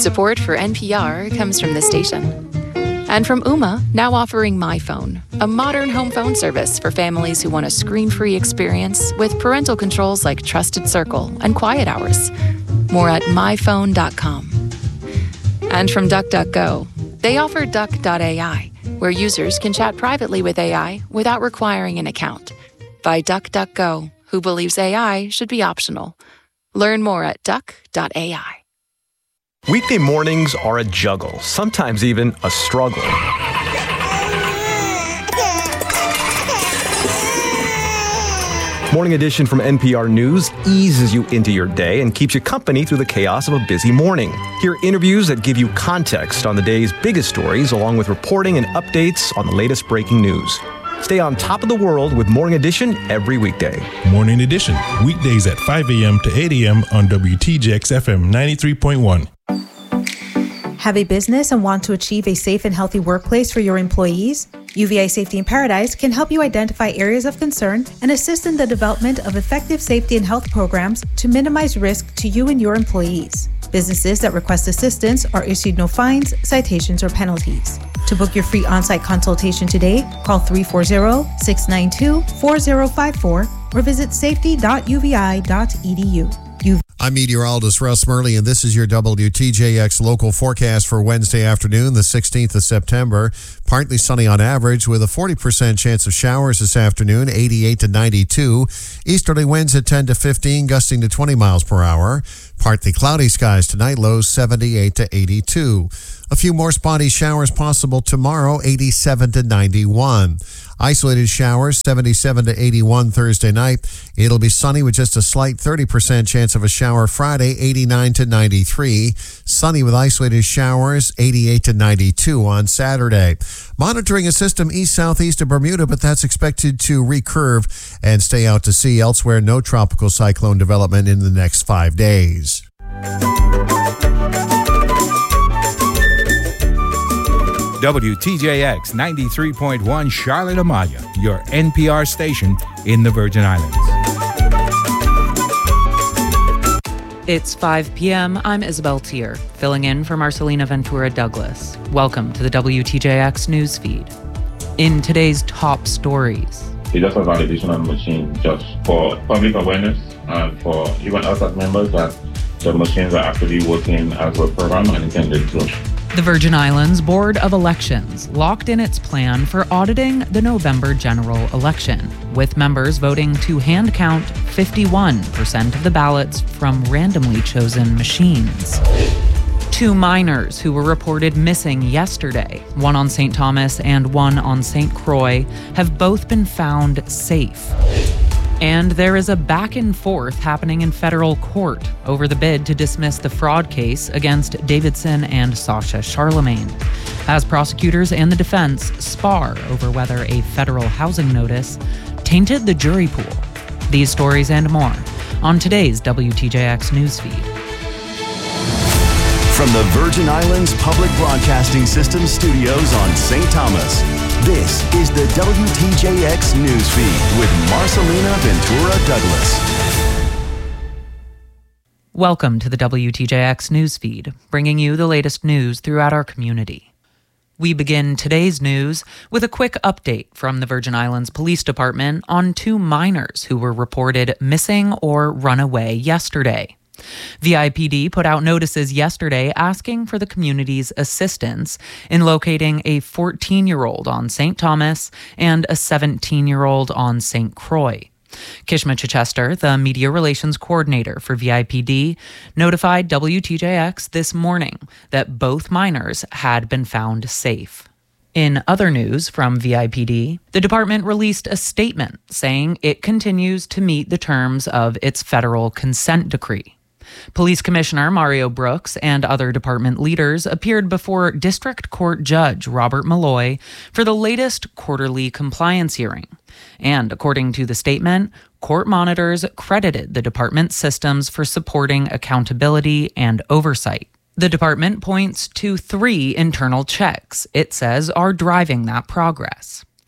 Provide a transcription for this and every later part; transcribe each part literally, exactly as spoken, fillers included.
Support for N P R comes from this station. And from Ooma, now offering My Phone, a modern home phone service for families who want a screen-free experience with parental controls like Trusted Circle and Quiet Hours. More at my phone dot com. And from DuckDuckGo, they offer Duck dot A I, where users can chat privately with A I without requiring an account. By DuckDuckGo, who believes A I should be optional. Learn more at duck dot A I. Weekday mornings are a juggle, sometimes even a struggle. Morning Edition from N P R News eases you into your day and keeps you company through the chaos of a busy morning. Hear interviews that give you context on the day's biggest stories, along with reporting and updates on the latest breaking news. Stay on top of the world with Morning Edition every weekday. Morning Edition, weekdays at five a.m. to eight a.m. on W T J X F M ninety-three point one. Have a business and want to achieve a safe and healthy workplace for your employees? U V I Safety in Paradise can help you identify areas of concern and assist in the development of effective safety and health programs to minimize risk to you and your employees. Businesses that request assistance are issued no fines, citations, or penalties. To book your free on-site consultation today, call three four zero, six nine two, four zero five four or visit safety dot u v i dot e d u. I'm meteorologist Russ Murley, and this is your W T J X local forecast for Wednesday afternoon, the sixteenth of September. Partly sunny on average with a forty percent chance of showers this afternoon, eighty-eight to ninety-two. Easterly winds at ten to fifteen, gusting to twenty miles per hour. Partly cloudy skies tonight, lows seventy-eight to eighty-two. A few more spotty showers possible tomorrow, eighty-seven to ninety-one. Isolated showers, seventy-seven to eighty-one Thursday night. It'll be sunny with just a slight thirty percent chance of a shower Friday, eighty-nine to ninety-three. Sunny with isolated showers, eighty-eight to ninety-two on Saturday. Monitoring a system east-southeast of Bermuda, but that's expected to recurve and stay out to sea. Elsewhere, no tropical cyclone development in the next five days. W T J X ninety-three point one Charlotte Amalia, your N P R station in the Virgin Islands. It's five p.m. I'm Isabel Tier, filling in for Marcelina Ventura Douglas. Welcome to the W T J X newsfeed. In today's top stories. It's just a validation machine just for public awareness and for even us as members that the machines are actually working as a program and intended to. The Virgin Islands Board of Elections locked in its plan for auditing the November general election, with members voting to hand count fifty-one percent of the ballots from randomly chosen machines. Two minors who were reported missing yesterday, one on Saint Thomas and one on Saint Croix, have both been found safe. And there is a back and forth happening in federal court over the bid to dismiss the fraud case against Davidson and Sasha Charlemagne, as prosecutors and the defense spar over whether a federal housing notice tainted the jury pool. These stories and more on today's W T J X newsfeed. From the Virgin Islands Public Broadcasting System studios on Saint Thomas, this is the W T J X newsfeed with Marcelina Ventura Douglas. Welcome to the W T J X newsfeed, bringing you the latest news throughout our community. We begin today's news with a quick update from the Virgin Islands Police Department on two minors who were reported missing or run away yesterday. V I P D put out notices yesterday asking for the community's assistance in locating a fourteen-year-old on Saint Thomas and a seventeen-year-old on Saint Croix. Kishma Chichester, the media relations coordinator for V I P D, notified W T J X this morning that both minors had been found safe. In other news from V I P D, the department released a statement saying it continues to meet the terms of its federal consent decree. Police Commissioner Mario Brooks and other department leaders appeared before District Court Judge Robert Malloy for the latest quarterly compliance hearing. And according to the statement, court monitors credited the department's systems for supporting accountability and oversight. The department points to three internal checks it says are driving that progress.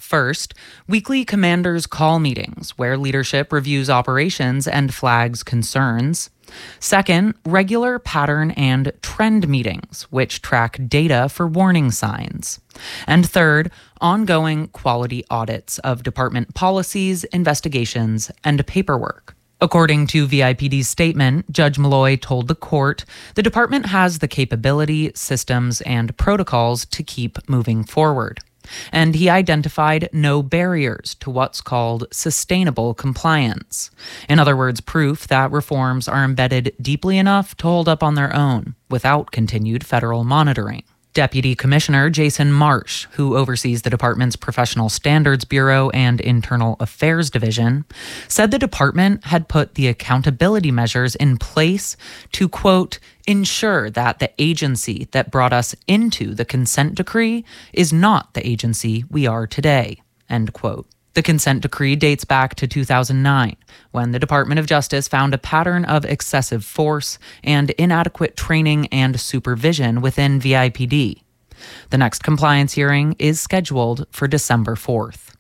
First, weekly commanders' call meetings, where leadership reviews operations and flags concerns. Second, regular pattern and trend meetings, which track data for warning signs. And third, ongoing quality audits of department policies, investigations, and paperwork. According to V I P D's statement, Judge Malloy told the court the department has the capability, systems, and protocols to keep moving forward. And he identified no barriers to what's called sustainable compliance. In other words, proof that reforms are embedded deeply enough to hold up on their own without continued federal monitoring. Deputy Commissioner Jason Marsh, who oversees the department's Professional Standards Bureau and Internal Affairs Division, said the department had put the accountability measures in place to, quote, ensure that the agency that brought us into the consent decree is not the agency we are today, end quote. The consent decree dates back to two thousand nine, when the Department of Justice found a pattern of excessive force and inadequate training and supervision within V I P D. The next compliance hearing is scheduled for December fourth.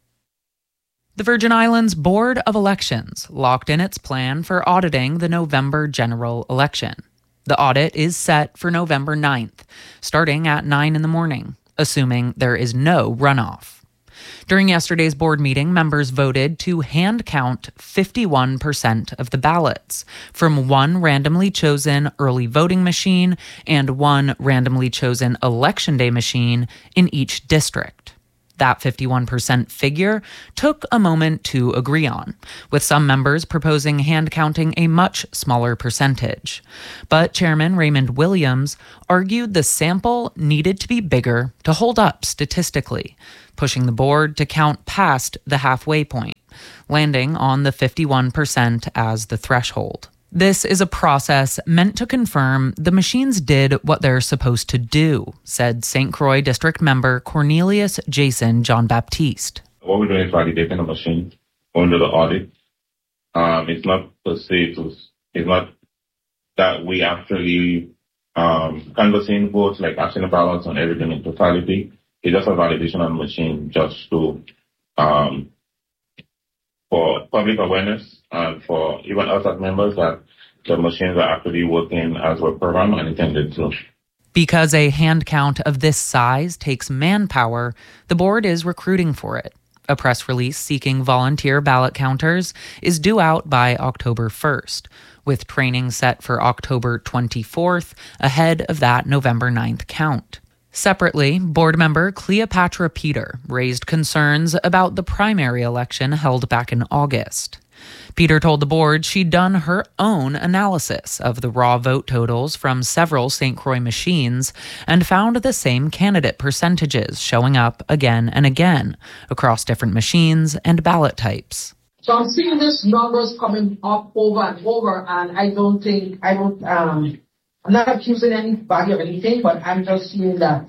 The Virgin Islands Board of Elections locked in its plan for auditing the November general election. The audit is set for November ninth, starting at nine in the morning, assuming there is no runoff. During yesterday's board meeting, members voted to hand count fifty-one percent of the ballots from one randomly chosen early voting machine and one randomly chosen election day machine in each district. That fifty-one percent figure took a moment to agree on, with some members proposing hand counting a much smaller percentage. But Chairman Raymond Williams argued the sample needed to be bigger to hold up statistically, pushing the board to count past the halfway point, landing on the fifty-one percent as the threshold. This is a process meant to confirm the machines did what they're supposed to do, said Saint Croix District Member Cornelius Jason John Baptiste. What we're doing is validating the machine under the audit. Um, it's not per se, to, it's not that we actually um, canvassing votes, like asking the ballots on everything in totality. It's just a validation of the machine just to, um, for public awareness and for even us as members that the machines are actually working as we're programmed and intended to. Because a hand count of this size takes manpower, the board is recruiting for it. A press release seeking volunteer ballot counters is due out by October first, with training set for October twenty-fourth ahead of that November ninth count. Separately, board member Cleopatra Peter raised concerns about the primary election held back in August. Peter told the board she'd done her own analysis of the raw vote totals from several Saint Croix machines and found the same candidate percentages showing up again and again across different machines and ballot types. So I'm seeing these numbers coming up over and over, and I don't think, I don't, um, I'm not accusing anybody of anything, but I'm just seeing that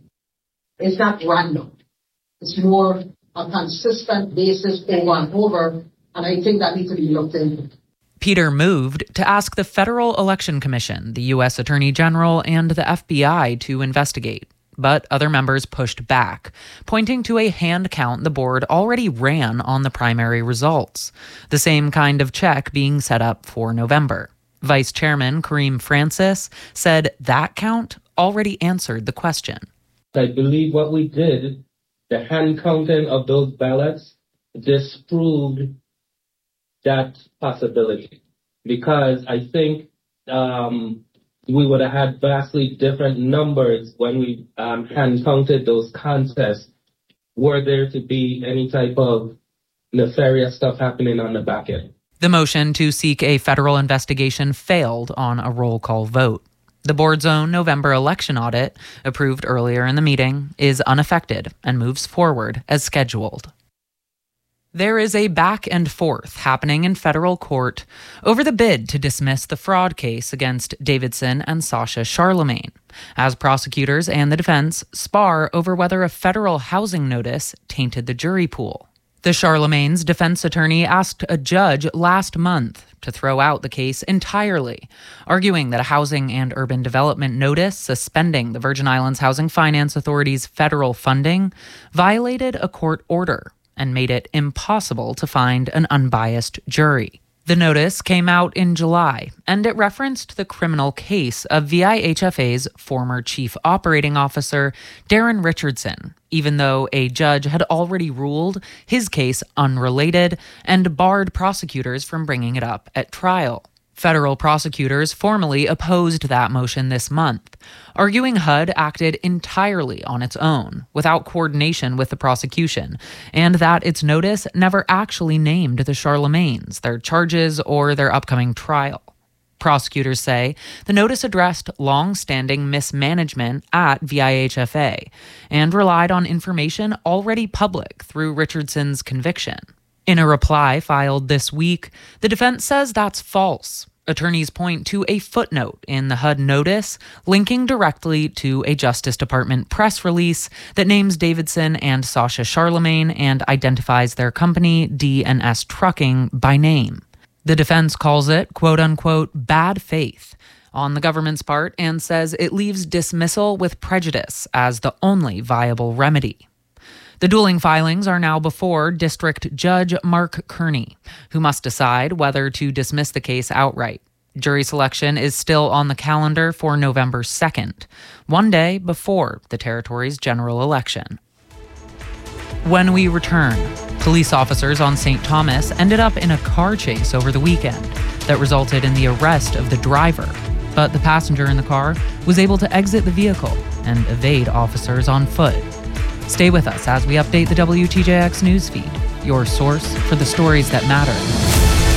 it's not random. It's more a consistent basis over and over, and I think that needs to be looked into. Peter moved to ask the Federal Election Commission, the U S Attorney General, and the F B I to investigate. But other members pushed back, pointing to a hand count the board already ran on the primary results, the same kind of check being set up for November. Vice Chairman Kareem Francis said that count already answered the question. I believe what we did, the hand counting of those ballots, disproved that possibility. Because I think um, we would have had vastly different numbers when we um, hand counted those contests, were there to be any type of nefarious stuff happening on the back end. The motion to seek a federal investigation failed on a roll call vote. The board's own November election audit, approved earlier in the meeting, is unaffected and moves forward as scheduled. There is a back and forth happening in federal court over the bid to dismiss the fraud case against Davidson and Sasha Charlemagne, as prosecutors and the defense spar over whether a federal housing notice tainted the jury pool. The Charlemagne's defense attorney asked a judge last month to throw out the case entirely, arguing that a housing and urban development notice suspending the Virgin Islands Housing Finance Authority's federal funding violated a court order and made it impossible to find an unbiased jury. The notice came out in July, and it referenced the criminal case of V I H F A's former chief operating officer, Darren Richardson, even though a judge had already ruled his case unrelated and barred prosecutors from bringing it up at trial. Federal prosecutors formally opposed that motion this month, arguing H U D acted entirely on its own, without coordination with the prosecution, and that its notice never actually named the Charlemagnes, their charges, or their upcoming trial. Prosecutors say the notice addressed long-standing mismanagement at V I H F A and relied on information already public through Richardson's conviction. In a reply filed this week, the defense says that's false. Attorneys point to a footnote in the H U D notice linking directly to a Justice Department press release that names Davidson and Sasha Charlemagne and identifies their company, D and S Trucking, by name. The defense calls it, quote-unquote, bad faith on the government's part and says it leaves dismissal with prejudice as the only viable remedy. The dueling filings are now before District Judge Mark Kearney, who must decide whether to dismiss the case outright. Jury selection is still on the calendar for November second, one day before the territory's general election. When we return, police officers on Saint Thomas ended up in a car chase over the weekend that resulted in the arrest of the driver, but the passenger in the car was able to exit the vehicle and evade officers on foot. Stay with us as we update the W T J X newsfeed, your source for the stories that matter.